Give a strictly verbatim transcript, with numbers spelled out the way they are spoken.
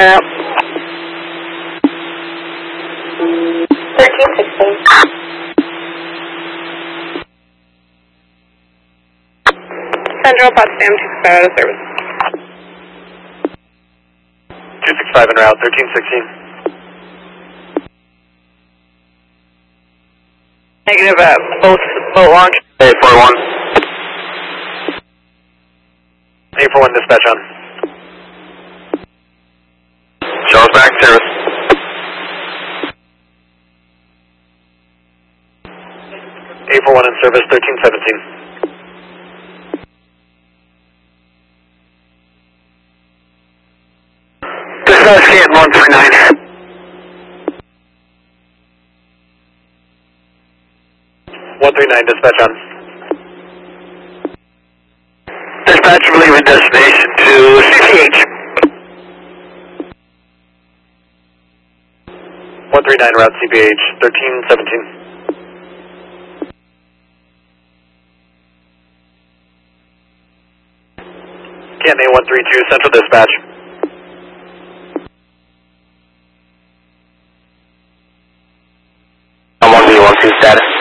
Yeah. thirteen sixteen. Central Potsdam two six five out of service. two six five en route, thirteen sixteen. Negative, uh, both, boat launch. A four one. A four one dispatch on. Show us back, service. A four one in service, thirteen seventeen. Dispatch Canton one three nine. one three nine, dispatch on. Dispatch, I believe in destination to C C H. one three nine, route C P H, thirteen seventeen. Canton A one three two, central dispatch. I'm one V one two status.